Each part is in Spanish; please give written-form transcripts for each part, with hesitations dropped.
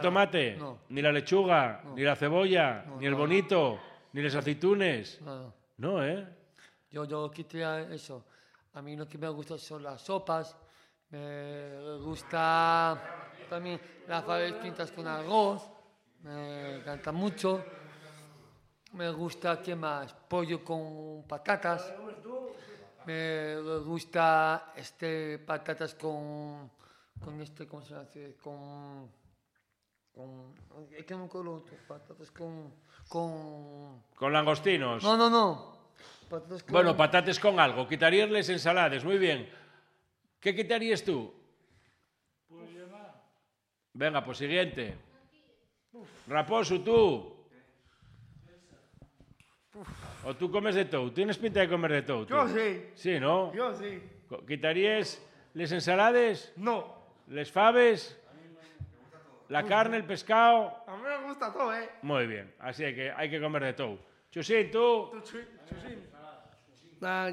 tomate? No. ¿Ni la lechuga? No. ¿Ni la cebolla? No, ¿Ni el no. bonito? ¿Ni las aceitunes? No. No, ¿eh? Yo quitaría eso. A mí lo que me gusta son las sopas. Me gusta también las faves pintas con arroz. Me encanta mucho. Me gusta, ¿qué más? Pollo con patatas. Me gusta patatas con ¿cómo se hace? Es que no me acuerdo, patatas ¿Con langostinos? No. Patatas con... Bueno, patates con algo. Quitarías ensaladas, muy bien. ¿Qué quitarías tú? Venga, pues siguiente. Raposo, tú. ¿O tú comes de todo? ¿Tienes pinta de comer de todo? Yo sí. Sí, ¿no? Yo sí. ¿Quitarías les ensaladas? No. ¿Les faves? ¿La carne, el pescado? A mí me gusta todo, ¿eh? Muy bien, así hay que comer de todo. Chusín, tú. Nah,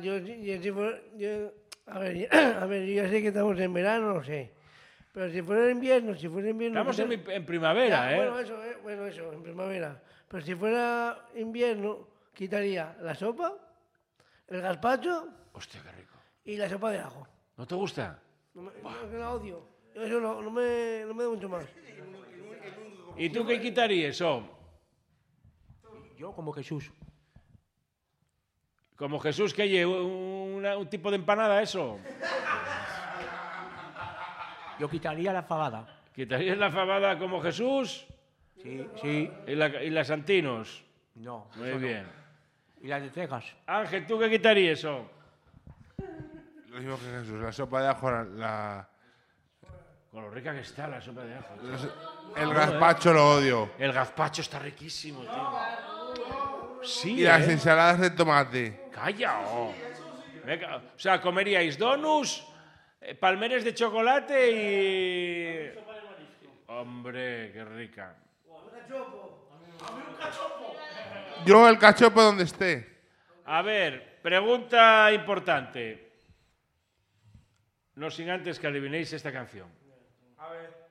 a ver, yo ya sé que estamos en verano, no sé. Pero si fuera invierno... Estamos en primavera, Ya, ¿eh? Bueno, eso, en primavera. Pero si fuera invierno, quitaría la sopa, el gazpacho Hostia, qué rico. y la sopa de ajo. ¿No te gusta? No, que la odio. Eso no me da mucho más. ¿Y tú qué quitarías, Yo como Jesús. Como Jesús que lleva un tipo de empanada, eso. Yo quitaría la fabada. ¿Quitarías la fabada como Jesús? Sí. ¿Y las santinos? No. Muy eso no. bien. Y las lentejas. Ángel, ¿tú qué quitarías, Lo mismo que Jesús, la sopa de ajo, Con lo rica que está la sopa de ajo. el gazpacho lo odio. El gazpacho está riquísimo, tío. Sí, Y las ensaladas de tomate. Calla, Venga, o sea, comeríais donuts, palmeres de chocolate y... Hombre, qué rica. Yo el cachopo donde esté. A ver, pregunta importante. No sin antes que adivinéis esta canción. A ver.